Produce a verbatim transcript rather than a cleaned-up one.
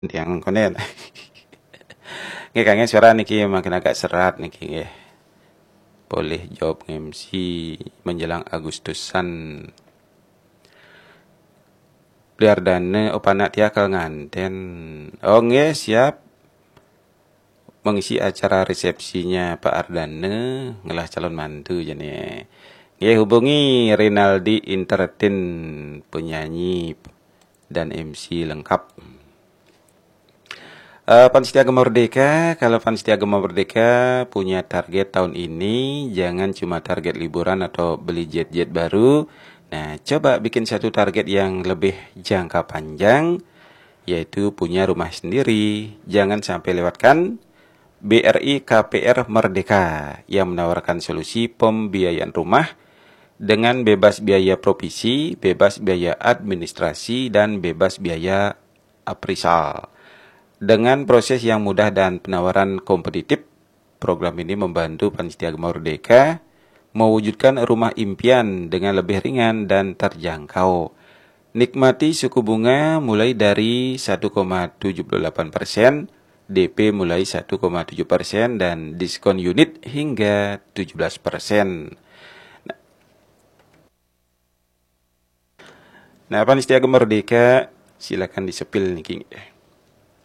yang konen. Nggih kangen suara niki makin agak serat niki nggih. Boleh jawab M C menjelang Agustusan. Pliardane opana tiakal nganten. Oh nggih siap mengisi acara resepsinya Pak Ardane ngelah calon mantu jane. Nggih hubungi Rinaldi Entertain penyanyi dan M C lengkap. Uh, Panitia Agama Merdeka, kalau Panitia Agama Merdeka punya target tahun ini, jangan cuma target liburan atau beli jet-jet baru. Nah, coba bikin satu target yang lebih jangka panjang, yaitu punya rumah sendiri. Jangan sampai lewatkan B R I K P R Merdeka yang menawarkan solusi pembiayaan rumah dengan bebas biaya provisi, bebas biaya administrasi, dan bebas biaya appraisal. Dengan proses yang mudah dan penawaran kompetitif, program ini membantu Panitia Agama Merdeka mewujudkan rumah impian dengan lebih ringan dan terjangkau. Nikmati suku bunga mulai dari satu koma tujuh delapan persen, D P mulai satu koma tujuh persen, dan diskon unit hingga tujuh belas persen. Nah, Panitia Agama Merdeka silakan disepil nih.